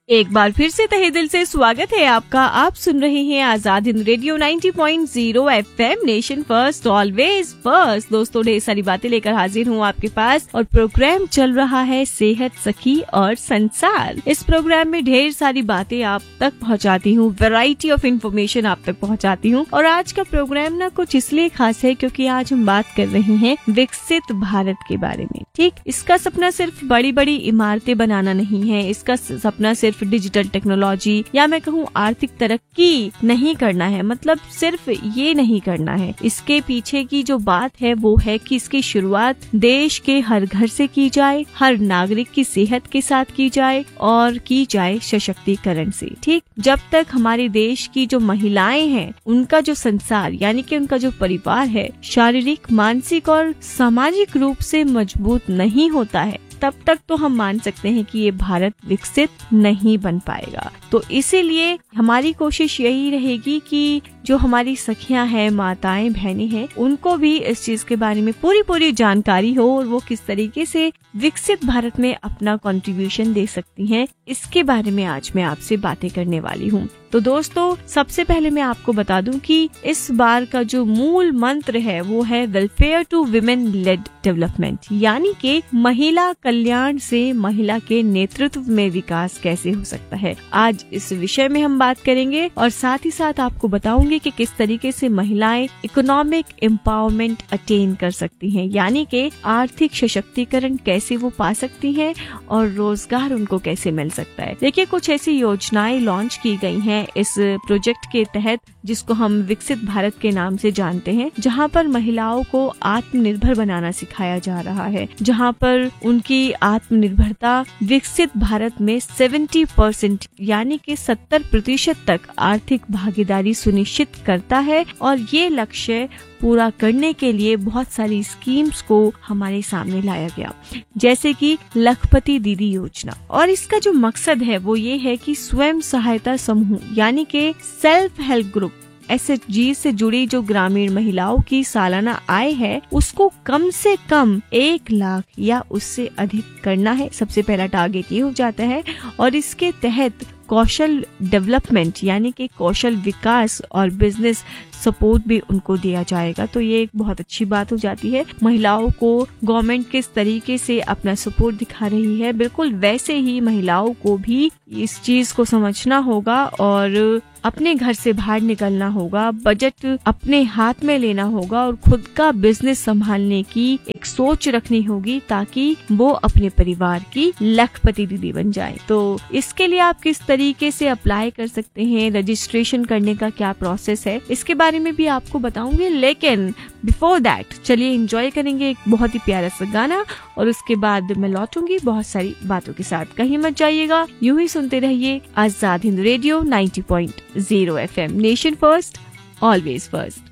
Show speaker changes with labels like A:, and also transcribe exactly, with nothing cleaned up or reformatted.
A: एक बार फिर से तहे दिल से स्वागत है आपका। आप सुन रहे हैं आजाद हिंद रेडियो नब्बे point zero FM, nation first always first. दोस्तों, ढेर सारी बातें लेकर हाजिर हूँ आपके पास और प्रोग्राम चल रहा है सेहत सखी और संसार। इस प्रोग्राम में ढेर सारी बातें आप तक पहुँचाती हूँ, वैरायटी ऑफ इन्फॉर्मेशन आप तक पहुँचाती हूँ। और आज का प्रोग्राम ना कुछ इसलिए खास है क्योंकि आज हम बात कर रहे हैं विकसित भारत के बारे में। ठीक, इसका सपना सिर्फ बड़ी बड़ी इमारतें बनाना नहीं है, इसका सपना सिर्फ डिजिटल टेक्नोलॉजी या मैं कहूँ आर्थिक तरक्की नहीं करना है, मतलब सिर्फ ये नहीं करना है। इसके पीछे की जो बात है वो है कि इसकी शुरुआत देश के हर घर से की जाए, हर नागरिक की सेहत के साथ की जाए और की जाए सशक्तिकरण से। ठीक, जब तक हमारे देश की जो महिलाएं हैं उनका जो संसार यानी कि उनका जो परिवार है शारीरिक, मानसिक और सामाजिक रूप से मजबूत नहीं होता है, तब तक तो हम मान सकते हैं कि ये भारत विकसित नहीं बन पाएगा। तो इसीलिए हमारी कोशिश यही रहेगी कि जो हमारी सखियां हैं, माताएं, बहनें हैं, उनको भी इस चीज के बारे में पूरी पूरी जानकारी हो और वो किस तरीके से विकसित भारत में अपना कंट्रीब्यूशन दे सकती हैं, इसके बारे में आज मैं आपसे बातें करने वाली हूँ। तो दोस्तों, सबसे पहले मैं आपको बता दूं कि इस बार का जो मूल मंत्र है वो है welfare to women lead development, यानी कि महिला कल्याण से महिला के नेतृत्व में विकास कैसे हो सकता है। आज इस विषय में हम बात करेंगे और साथ ही साथ आपको बताऊंगी कि किस तरीके से महिलाएं इकोनॉमिक एम्पावरमेंट अटेन कर सकती हैं, यानी कि आर्थिक सशक्तिकरण कैसे वो पा सकती हैं और रोजगार उनको कैसे मिल सकता है। देखिए, कुछ ऐसी योजनाएं लॉन्च की गई हैं इस प्रोजेक्ट के तहत जिसको हम विकसित भारत के नाम से जानते हैं, जहां पर महिलाओं को आत्मनिर्भर बनाना सिखाया जा रहा है, जहां पर उनकी आत्मनिर्भरता विकसित भारत में सत्तर परसेंट यानी कि सत्तर प्रतिशत तक आर्थिक भागीदारी सुनिश्चित करता है। और ये लक्ष्य पूरा करने के लिए बहुत सारी स्कीम्स को हमारे सामने लाया गया, जैसे कि लखपति दीदी योजना। और इसका जो मकसद है वो ये है कि स्वयं सहायता समूह यानी कि self help group S H G से जुड़ी जो ग्रामीण महिलाओं की सालाना आय है उसको कम से कम एक लाख या उससे अधिक करना है। सबसे पहला टारगेट ये हो जाता है और इसके तहत कौशल डेवलपमेंट यानी कि कौशल विकास और बिजनेस सपोर्ट भी उनको दिया जाएगा। तो ये एक बहुत अच्छी बात हो जाती है। महिलाओं को गवर्नमेंट किस तरीके से अपना सपोर्ट दिखा रही है, बिल्कुल वैसे ही महिलाओं को भी इस चीज को समझना होगा और अपने घर से बाहर निकलना होगा, बजट अपने हाथ में लेना होगा और खुद का बिजनेस संभालने की एक सोच रखनी होगी ताकि वो अपने परिवार की लखपति दीदी बन जाए। तो इसके लिए आप किस तरीके से अप्लाई कर सकते हैं, रजिस्ट्रेशन करने का क्या प्रोसेस है, इसके बारे में भी आपको बताऊंगी। लेकिन बिफोर दैट चलिए एंजॉय करेंगे एक बहुत ही प्यारा सा गाना और उसके बाद मैं लौटूंगी बहुत सारी बातों के साथ। कहीं मत जाइएगा, यूं ही सुनते रहिए आजाद हिंद रेडियो नब्बे point zero FM, nation first always first.